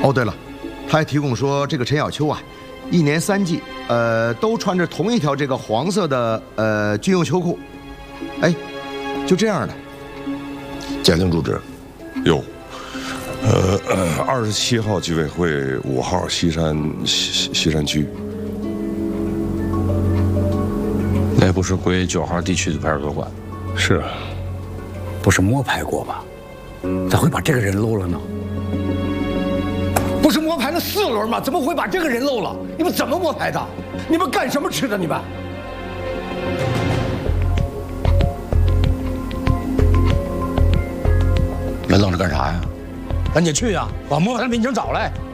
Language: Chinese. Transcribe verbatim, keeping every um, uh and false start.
哦，对了，他还提供说这个陈小秋啊，一年三季，呃，都穿着同一条这个黄色的呃军用秋裤，哎，就这样的。 鉴定住址， 有，呃，二十七号居委会五号西山西西山区。 那不是归九号地区的派出所管？ 是啊，不是摸排过吧？咋会把这个人漏了呢？不是摸排了四轮吗？怎么会把这个人漏了？你们怎么摸排的？你们干什么吃的？你们？ 没愣着干啥呀？赶紧去呀，把摸排的民警找来。